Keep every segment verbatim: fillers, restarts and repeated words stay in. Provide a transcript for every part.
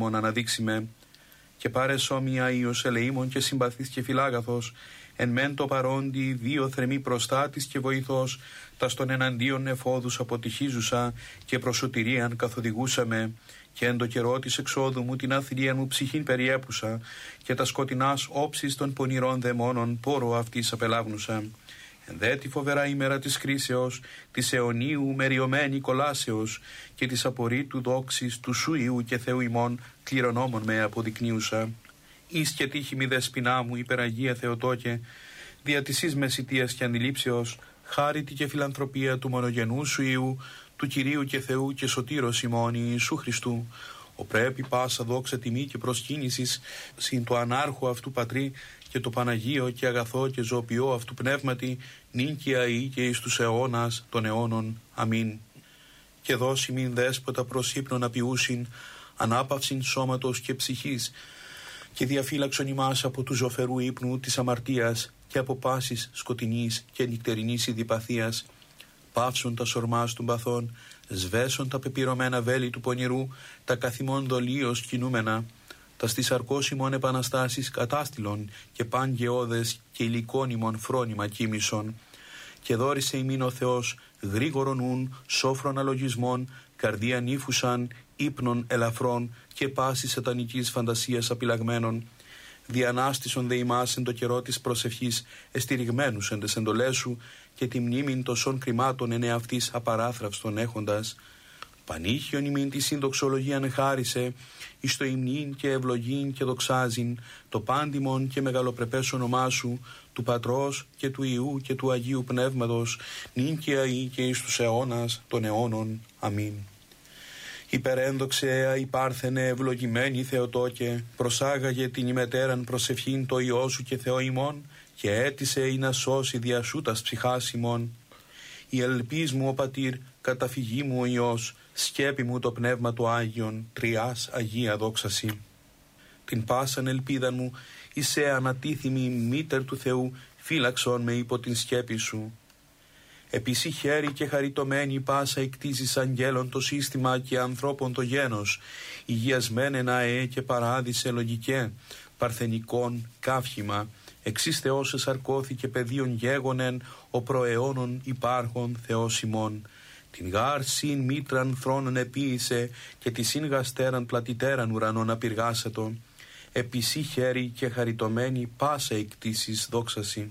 ημών αναδείξιμε. Και πάρε σώμια Υιός ελεήμων και συμπαθής και φιλάγαθος, εν μεν το παρόντι δύο θρεμοί προστάτης και βοηθός, τα στον εναντίον εφόδους αποτυχίζουσα και προσωτηρίαν καθοδηγούσαμε, και εν το καιρό της εξόδου μου την αθλία μου ψυχήν περιέπουσα, και τα σκοτεινάς όψεις των πονηρών δαιμόνων πόρο αυτής απελάβνουσα. Εν δε τη φοβερά ημέρα της κρίσεως, της αιωνίου μεριωμένη κολάσεως, και της απορρίτου δόξης του σου Υιού και Θεού ημών κληρονόμων με αποδεικνύουσα. Εις και τύχη μη δεσποινά μου υπεραγία Θεοτόκε, δια της εις μεσητείας και αντιλήψεως, χάριτη και φιλανθρωπία του μονογενού σου Υιού, του Κυρίου και Θεού και Σωτήρος ημών Ιησού Χριστού, ο πρέπει πάσα δόξα τιμή και προσκύνησης συν το ανάρχο αυτού πατρί και το Παναγίο και αγαθό και ζωοποιό αυτού πνεύματι, νυν και αεί και εις τους αιώνας των αιώνων. Αμήν. Και δώσει μην δέσποτα προς ύπνον απειούσιν, ανάπαυσιν σώματος και ψυχής, και διαφύλαξον ημάς από του ζωφερού ύπνου της αμαρτίας και από πάσης σκοτεινής και νυχτερινής ειδιπαθίας. Πάυσον τα σορμάς των παθών, σβέσον τα πεπυρωμένα βέλη του πονηρού, τα καθημών δολίως κινούμενα, τα στις αρκώσιμων επαναστάσεις κατάστηλον και παν γεώδες και υλικόνιμον φρόνημα κοίμησον. Και δόρισε ημίν ο Θεός γρήγορον ούν, σόφρον αλογισμών, καρδία νύφουσαν, ύπνων ελαφρών και πάσης σατανικής φαντασίας απειλαγμένων. Διανάστησον δε ημάς εν το καιρό της προσευχής, εστηριγμένους εν τες εντολές σου, και τη μνήμην τοσών κρυμάτων εν εαυτής απαράθραυστον έχοντας. Πανήχιον ημίν τη συνδοξολογίαν χάρισε, εις το υμνήν και ευλογήν και δοξάζειν, το πάντιμον και μεγαλοπρεπές όνομά σου, του Πατρός και του Υιού και του Αγίου Πνεύματος, νυν και αεί και εις τους αιώνας των αιώνων. Αμήν. Υπερένδοξε αϊπάρθενε ευλογημένη Θεοτόκε, προσάγαγε την ημετέραν προσευχήν το Υιό σου και Θεό ημών, και έτησε ή να σώσει δια σου τας ψυχάς ημών. Η ελπίς μου ο Πατήρ, καταφυγή μου ο Υιός, σκέπη μου το Πνεύμα το Άγιον, τριάς Αγία δόξαση. Την πάσαν ελπίδα μου, εισέ ανατίθιμη μήτερ του Θεού, φύλαξον με υπό την σκέπη σου. Επίση χέρι και χαριτωμένη πάσα εκτίζεις αγγέλων το σύστημα και ανθρώπων το γένος, υγιασμένε να ε και παράδεισε λογικέ, παρθενικών καύχημα, εξής Θεός εσαρκώθηκε πεδίων γέγονεν, ο προαιώνων υπάρχων Θεός ημών. Την γάρ συν μήτραν θρόνων επίησε, και τη συν γαστέραν πλατιτέραν ουρανών απειργάσατον. Επίση χέρι και χαριτωμένη πάσα εκτίσεις δόξαση.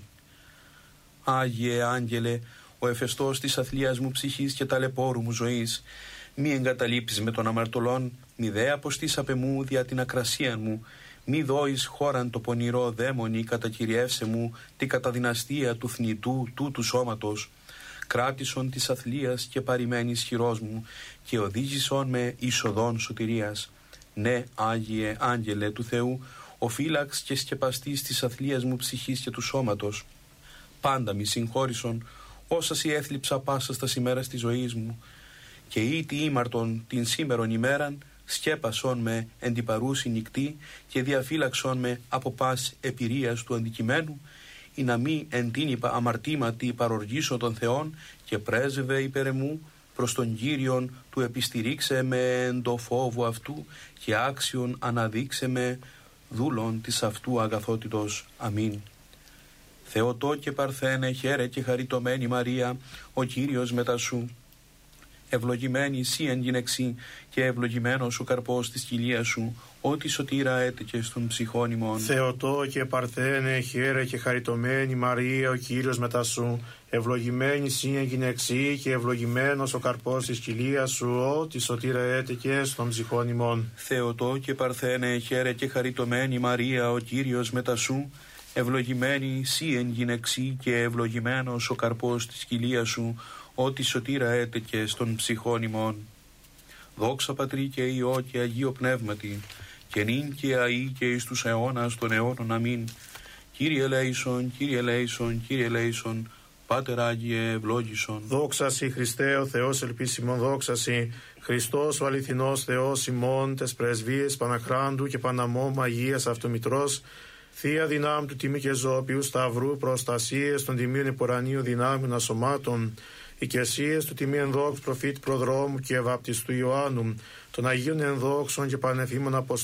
Άγιε Άγγελε, ο εφεστός της αθλίας μου ψυχής και ταλαιπώρου μου ζωής, μη εγκαταλείπεις με τον αμαρτωλόν, μη δε αποστείς απ' εμού δια την ακρασία μου, μη δώεις χώραν το πονηρό δαίμονι, κατακυριεύσε μου την καταδυναστία του θνητού τούτου σώματος. Κράτησον της αθλίας και παρημένης χειρός μου, και οδήγησον με είσοδον σωτηρίας. Ναι, Άγιε Άγγελε του Θεού, ο φύλαξ και σκεπαστής της αθλίας μου ψυχής και του σώματος. Πάντα μη συγχώρησον όσα σοι έθλιψα πάσα στα ημέρας της ζωής μου, και ήτι ήμαρτον την σήμερον ημέραν, σκέπασον με εν την παρούση νυχτή και διαφύλαξον με από πας επιρίας του αντικειμένου, ή να μη εν την αμαρτήματι παροργήσω των Θεών, και πρέσβε υπέρ εμού προς τον Κύριον του επιστηρίξε με εν το φόβο αυτού, και άξιον αναδείξε με δούλων της αυτού αγαθότητος. Αμήν. Θεοτό και παρθένε, χαίρε και χαριτωμένη Μαρία, ο Κύριος μετά σου. Ευλογημένη σύ εν γυναιξή, και ευλογημένος ο καρπός της κοιλίας σου, ότι σωτήρα έτεκε στον ψυχών ημών. Θεοτό και παρθένε, χαίρε και χαριτωμένη Μαρία, ο Κύριος μετά σου. Ευλογημένη σύ εν γυναιξή, και ευλογημένος ο καρπός της κοιλίας σου, ότι σωτήρα έτεκε στον ψυχών ημών. Θεοτό και παρθένε, χαίρε και χαριτωμένη Μαρία, ο Κύριος μετά σου. Ευλογημένη σύ εν γυναιξή, και ευλογημένος ο καρπός της κοιλίας σου, ότι σωτήρα έτεκε στον ψυχών ημών. Δόξα Πατρί και Υιό και Αγίο Πνεύματι, και νυν και αεί και εις τους αιώνας των αιώνων. Αμήν. Κύριε ελέησον, Κύριε ελέησον, Κύριε ελέησον, Πάτερ Άγιε ευλόγησον. Δόξα σοι Χριστέ ο Θεός ελπίσιμον, δόξα σοι Χριστός ο αληθινός Θεός ημών, τες πρεσβείες Παναχράντου και Παναμόμ Αγίας Αυτομητρός, Θεία δυνάμ του τιμή και ζωοποιού Σταυρού, προστασίες των τιμίων επορανίου δυνάμεων ασωμάτων, οικεσίες του τιμή ενδόξου προφήτη προδρόμου και ευαπτιστού Ιωάννου, των Αγίων ενδόξων και πανεφήμων Αποστόλων,